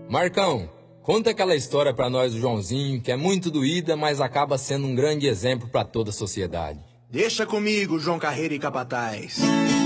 Marcão, conta aquela história pra nós do Joãozinho, que é muito doída, mas acaba sendo um grande exemplo pra toda a sociedade. Deixa comigo, João Carreiro e Capataz.